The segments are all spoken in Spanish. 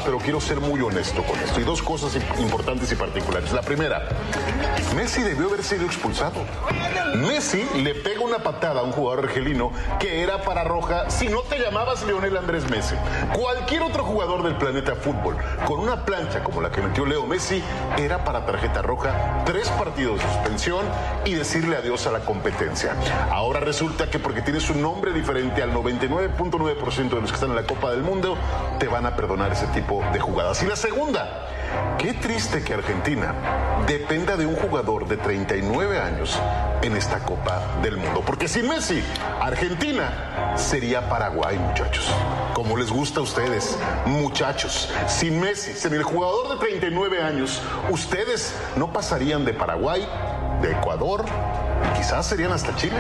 pero quiero ser muy honesto con esto. Y dos cosas importantes y particulares. La primera, Messi debió haber sido expulsado. Messi le pega una patada a un jugador argelino que era para roja si no te llamabas Lionel Andrés Messi. Cualquier otro jugador del planeta fútbol con una plancha como la que metió Leo Messi era para tarjeta roja, 3 partidos de suspensión y decirle adiós a la competencia. Ahora resulta que porque tienes un nombre diferente al 99.9% de los que están en la Copa del Mundo, te van a perdonar ese tipo de jugadas. Y la segunda, qué triste que Argentina dependa de un jugador de 39 años en esta Copa del Mundo. Porque sin Messi, Argentina sería Paraguay, muchachos. Como les gusta a ustedes, muchachos. Sin Messi, sin el jugador de 39 años, ustedes no pasarían de Paraguay, de Ecuador, y quizás serían hasta Chile.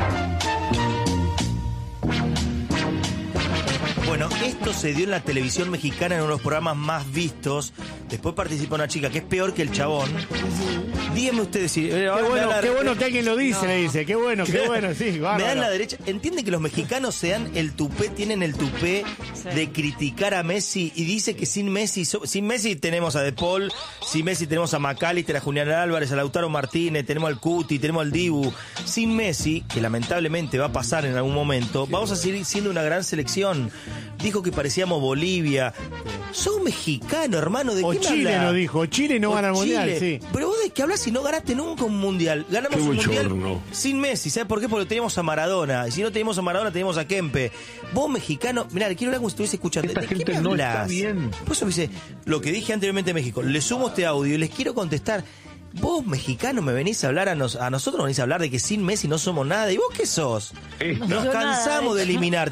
Bueno, esto se dio en la televisión mexicana en uno de los programas más vistos. Después participa una chica que es peor que el chabón. Díganme ustedes si... Qué bueno que alguien lo dice, le dice. Qué bueno, sí. Bárbaro. Me dan la derecha. ¿Entiende que los mexicanos tienen el tupé de criticar a Messi? Y dice que sin Messi tenemos a De Paul, sin Messi tenemos a McAllister, a Julián Álvarez, a Lautaro Martínez, tenemos al Cuti, tenemos al Dibu. Sin Messi, que lamentablemente va a pasar en algún momento, vamos a seguir siendo una gran selección. Dijo que parecíamos Bolivia. Sos mexicano, hermano. ¿De qué me Chile hablas? no dijo. Chile no gana el Mundial, sí. Pero vos de qué hablas si no ganaste nunca un Mundial. Ganamos un Mundial sin Messi. ¿Sabes por qué? Porque teníamos a Maradona. Y si no teníamos a Maradona, teníamos a Kempe. Vos, mexicano, mirá, quiero hablar como si estuviese escuchando. Esta ¿De gente qué me no hablas? está bien. Por eso me dice, lo que dije anteriormente en México. Le sumo este audio y les quiero contestar. Vos, mexicano, me venís a hablar a nosotros, venís a hablar de que sin Messi no somos nada. ¿Y vos qué sos? Nos cansamos de eliminarte.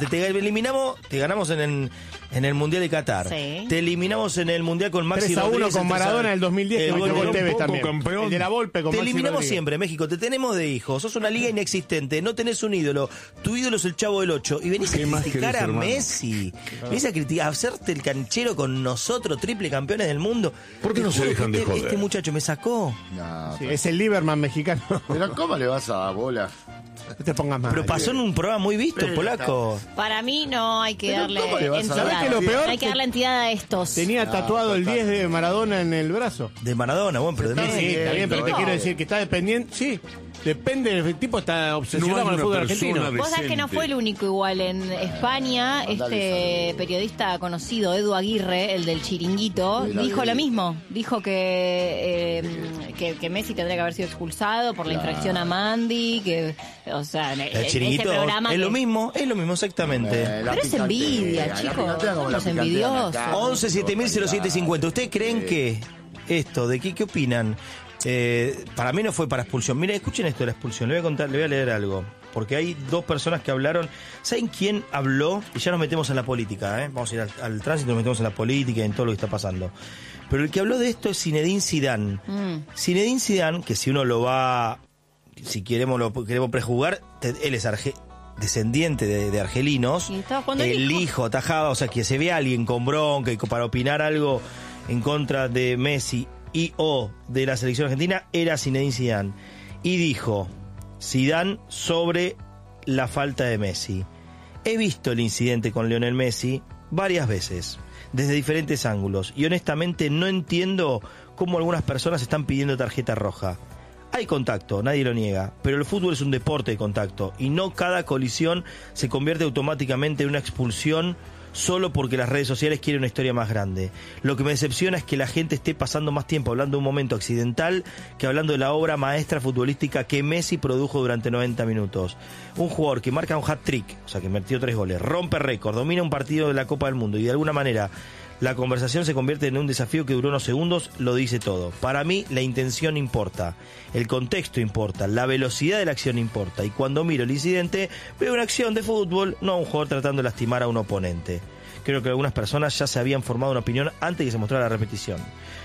Te ganamos en el Mundial de Qatar. Sí. Te eliminamos en el Mundial con Maxi 3-1 Rodríguez. con Maradona en el 2010, que metió gol Tevez también. campeón. El de la Volpe con Te Maxi eliminamos Rodríguez. siempre, México. Te tenemos de hijo. Sos una liga inexistente. No tenés un ídolo. Tu ídolo es el Chavo del 8. Y venís a ¿Qué más criticar querés, a hermano? Messi. Venís a criticar, a hacerte el canchero con nosotros, triple campeones del mundo. ¿Por qué no se dejan de joder? Este muchacho me sacó. No, Sí, es el Lieberman mexicano. pero ¿cómo le vas a dar bola? No te pongas mal. Pero pasó en un programa muy visto, Pero polaco. Para mí no hay que Pero darle ¿cómo le vas a entidad. dar? ¿Sabés qué es lo peor? No hay que darle entidad a estos. Tenía tatuado el 10 de Maradona en el brazo. De Maradona, bueno, pero de Sí, Messi. está bien, pero te no. quiero decir que está dependiente. Sí, depende. El tipo está obsesionado No hay con el una fútbol persona argentino. de- Vos sabés que no fue el único igual. En España, Mandale periodista conocido, Edu Aguirre, el del Chiringuito, El dijo Aguirre. lo mismo. Dijo que Messi tendría que haber sido expulsado por la infracción a Mandy, que, o sea, El Chiringuito es lo mismo exactamente. Pero es envidia, chicos. Somos envidiosos. 11 7000 ¿Ustedes creen que esto, de qué opinan? Para mí no fue para expulsión. Miren, escuchen esto de la expulsión. Le voy a leer algo. Porque hay dos personas que hablaron. ¿Saben quién habló? Y ya nos metemos en la política, ¿eh? Vamos a ir al tránsito, nos metemos en la política y en todo lo que está pasando. Pero el que habló de esto es Zinedine Zidane. Zinedine Zidane, que si uno lo va, si queremos prejugar, él es descendiente de argelinos. Y estaba jugando El hijo atajaba, o sea, que se ve a alguien con bronca y para opinar algo en contra de Messi y o de la selección argentina, era Zinedine Zidane. Y dijo Zidane sobre la falta de Messi: he visto el incidente con Lionel Messi varias veces, desde diferentes ángulos, y honestamente no entiendo cómo algunas personas están pidiendo tarjeta roja. Hay contacto, nadie lo niega, pero el fútbol es un deporte de contacto y no cada colisión se convierte automáticamente en una expulsión solo porque las redes sociales quieren una historia más grande. Lo que me decepciona es que la gente esté pasando más tiempo hablando de un momento accidental que hablando de la obra maestra futbolística que Messi produjo durante 90 minutos. Un jugador que marca un hat-trick, o sea que metió 3 goles, rompe récord, domina un partido de la Copa del Mundo y de alguna manera la conversación se convierte en un desafío que duró unos segundos, lo dice todo. Para mí la intención importa, el contexto importa, la velocidad de la acción importa, y cuando miro el incidente veo una acción de fútbol, no a un jugador tratando de lastimar a un oponente. Creo que algunas personas ya se habían formado una opinión antes de que se mostrara la repetición.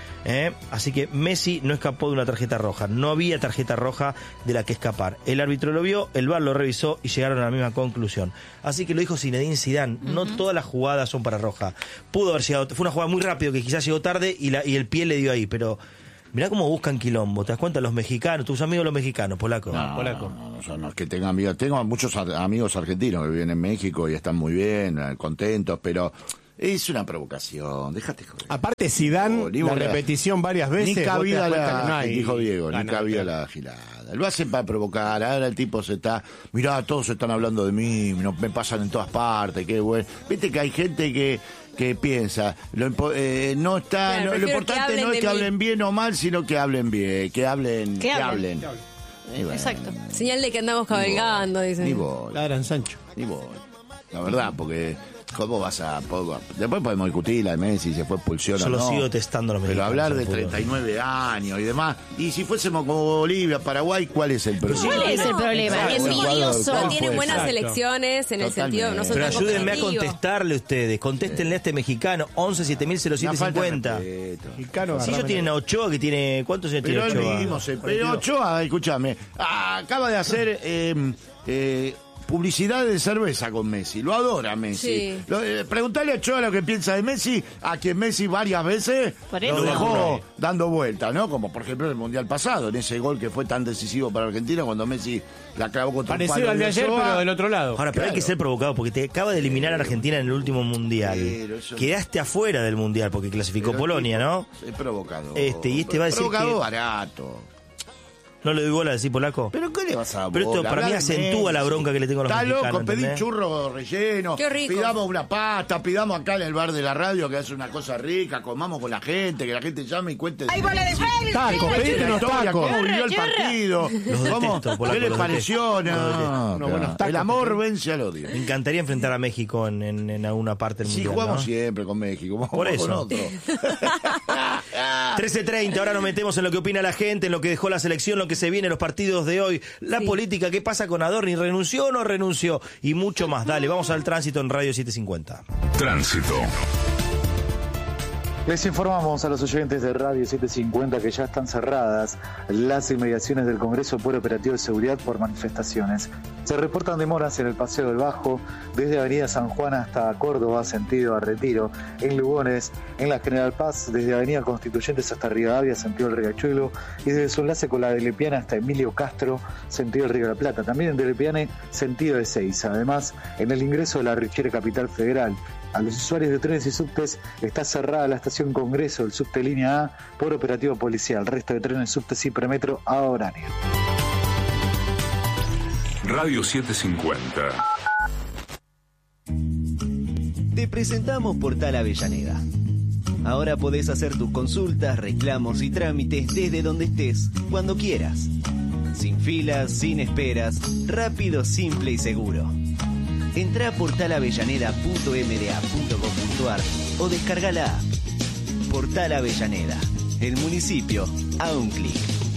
Así que Messi no escapó de una tarjeta roja, no había tarjeta roja de la que escapar. El árbitro lo vio, el VAR lo revisó y llegaron a la misma conclusión. Así que lo dijo Zinedine Zidane, no todas las jugadas son para roja. Pudo haber llegado, fue una jugada muy rápido que quizás llegó tarde y el pie le dio ahí, pero mirá cómo buscan quilombo. ¿Te das cuenta? Los mexicanos, tus amigos los mexicanos, polaco. Polaco. No es que tenga amigos. Tengo muchos amigos argentinos que viven en México y están muy bien, contentos, pero Es una provocación, déjate joder. Aparte, Zidane, Ni la bola. repetición varias veces. Ni cabida vos te das cuenta que no la, hay dijo Diego, ni ganas. cabida la gilada. Lo hacen para provocar, ahora el tipo se está, mirá, todos están hablando de mí, me pasan en todas partes, qué bueno. Viste que hay gente que piensa, lo Claro, prefiero importante que no es hablen que de hablen bien o mal, sino que hablen bien, que hablen. Y bueno, Exacto. Señal de que andamos cabalgando, dicen. Ni vos, Ladran Sancho. ni vos. La verdad, porque ¿cómo vas a...? Después podemos discutir la de Messi, si fue expulsión Yo o lo no. sigo testando a los Pero mexicanos hablar en de fútbol. 39 años y demás. Y si fuésemos como Bolivia, Paraguay, ¿cuál es el problema? ¿Cuál es el problema? Exacto. Envidioso. No ¿Cuál tienen fue? buenas Exacto. elecciones en el Totalmente. sentido, no son Pero tan ayúdenme a competitivos. contestarle ustedes. Contéstenle a este mexicano. 11 700750. Mexicano, Si ellos agarrame tienen a Ochoa, que tiene... ¿Cuántos años tiene Pero él Ochoa? mismo pero Ochoa, escúchame, acaba de hacer publicidad de cerveza con Messi. Lo adora Messi. Sí. Preguntale a Ochoa lo que piensa de Messi, a quien Messi varias veces Por eso. lo dejó dando vueltas, ¿no? Como por ejemplo en el Mundial pasado, en ese gol que fue tan decisivo para Argentina cuando Messi la clavó contra un Parecido palo al de ayer, Ochoa. pero del otro lado. Ahora, pero hay que Claro. ser provocado porque te acaba de eliminar a Argentina en el último mundial. Pero eso- Quedaste afuera del mundial porque clasificó Pero Polonia, ¿no? Es provocador. Y este va a decir Provocador que- barato. ¿No le doy bola a decir polaco? ¿Pero qué le vas a dar Pero esto bola? para mí Hablar de acentúa Messi. la bronca que le tengo a los Está mexicanos, loco, pedí ¿entendés? churro relleno. Qué rico. Pidamos una pasta, pidamos acá en el bar de la radio que hace una cosa rica, comamos con la gente, que la gente llame y cuente. Tacos, pedite la unos historia, tacos. cómo vivió el partido, cómo, detesto, polaco, qué les los pareció. detesto. Los detesto. No, Unos buenos claro. tacos. El amor vence al odio. Me encantaría enfrentar a México en alguna parte del Sí, mundial, jugamos ¿no? siempre con México, vamos Por eso. con otro. 13:30, ahora nos metemos en lo que opina la gente, en lo que dejó la selección, lo que se viene, los partidos de hoy, la política, qué pasa con Adorni, renunció o no renunció, y mucho más. Dale, vamos al tránsito en Radio 750. Tránsito. Les informamos a los oyentes de Radio 750 que ya están cerradas las inmediaciones del Congreso por operativo de seguridad por manifestaciones. Se reportan demoras en el Paseo del Bajo, desde Avenida San Juan hasta Córdoba, sentido a Retiro, en Lugones, en la General Paz, desde Avenida Constituyentes hasta Rivadavia, sentido del Riachuelo, y desde su enlace con la de Lepiana hasta Emilio Castro, sentido del Río de la Plata. También en de Lepiane, sentido de Seiza. Además, en el ingreso de la Richiera Capital Federal, a los usuarios de trenes y subtes está cerrada la estación Congreso del subte línea A por operativo policial. Resto de trenes, subtes y premetro a horario. Radio 750. Te presentamos Portal Avellaneda. Ahora podés hacer tus consultas, reclamos y trámites desde donde estés, cuando quieras. Sin filas, sin esperas, rápido, simple y seguro. Entrá a portalavellaneda.mda.gov.ar o descarga la app. Portal Avellaneda, el municipio a un clic.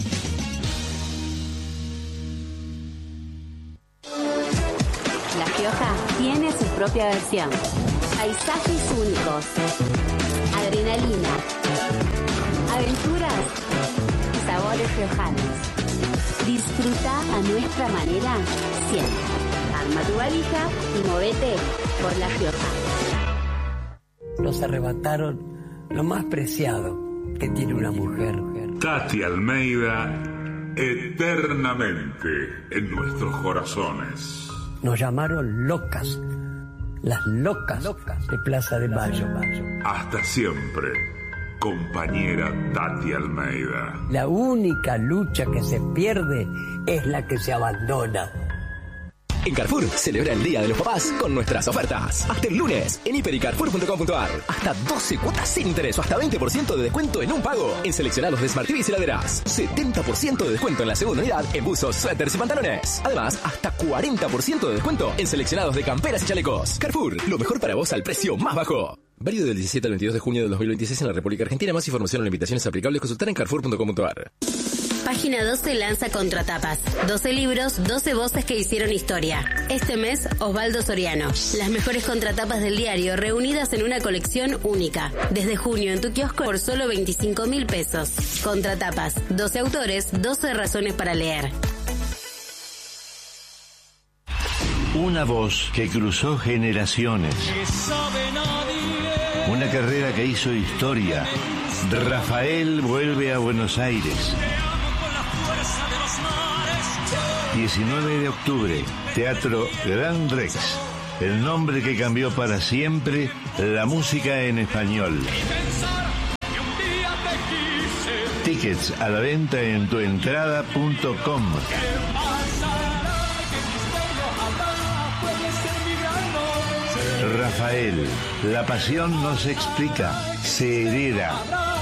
La Rioja tiene su propia versión. Paisajes únicos. Adrenalina. Aventuras y sabores riojanos. Disfruta a nuestra manera siempre. Arma tu valija y movete por La Rioja. Nos arrebataron lo más preciado que tiene una mujer. Tati Almeida, eternamente en nuestros corazones. Nos llamaron locas. Las locas de Plaza de Mayo. Hasta siempre, compañera Tati Almeida. La única lucha que se pierde es la que se abandona. En Carrefour celebra el Día de los Papás con nuestras ofertas. Hasta el lunes en hiper.y carrefour.com.ar. Hasta 12 cuotas sin interés o hasta 20% de descuento en un pago en seleccionados de Smart TVs y heladeras. 70% de descuento en la segunda unidad en buzos, suéteres y pantalones. Además, hasta 40% de descuento en seleccionados de camperas y chalecos. Carrefour, lo mejor para vos al precio más bajo. Válido del 17 al 22 de junio de 2026 en la República Argentina. Más información o limitaciones aplicables consultar en carrefour.com.ar. Página 12 lanza Contratapas. 12 libros, 12 voces que hicieron historia. Este mes, Osvaldo Soriano. Las mejores contratapas del diario reunidas en una colección única. Desde junio en tu kiosco por solo 25.000 pesos. Contratapas. 12 autores, 12 razones para leer. Una voz que cruzó generaciones. Una carrera que hizo historia. Rafael vuelve a Buenos Aires. 19 de octubre, Teatro Gran Rex. el nombre que cambió para siempre la música en español. Tickets a la venta en tuentrada.com. Rafael, la pasión no se explica, se hereda.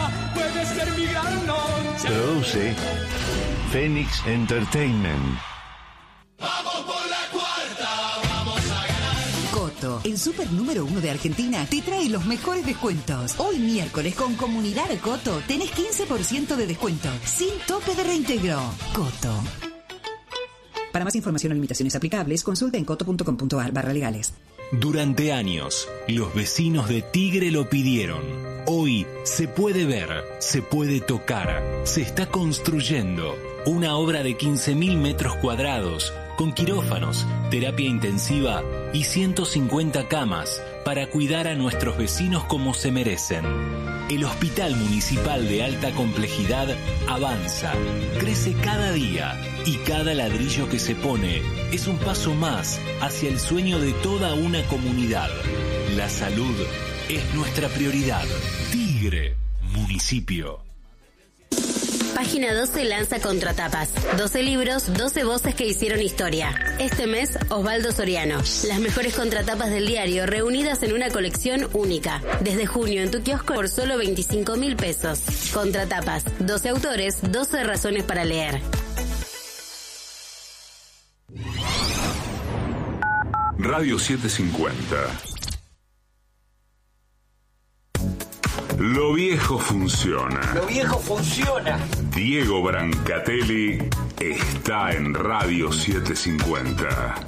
Produce Phoenix Entertainment. Coto, el super número 1 de Argentina, te trae los mejores descuentos. Hoy miércoles con Comunidad Coto tenés 15% de descuento, sin tope de reintegro. Coto. Para más información o limitaciones aplicables, consulta en coto.com.ar/legales. Durante años, los vecinos de Tigre lo pidieron. Hoy se puede ver, se puede tocar, se está construyendo una obra de 15.000 metros cuadrados con quirófanos, terapia intensiva y 150 camas para cuidar a nuestros vecinos como se merecen. El Hospital Municipal de Alta Complejidad avanza, crece cada día y cada ladrillo que se pone es un paso más hacia el sueño de toda una comunidad. La salud es nuestra prioridad. Tigre, municipio. Página 12 lanza Contratapas. 12 libros, 12 voces que hicieron historia. Este mes, Osvaldo Soriano. Las mejores contratapas del diario reunidas en una colección única. Desde junio en tu kiosco por solo 25.000 pesos. Contratapas. 12 autores, 12 razones para leer. Radio 750. Lo viejo funciona. Lo viejo funciona. Diego Brancatelli está en Radio 750.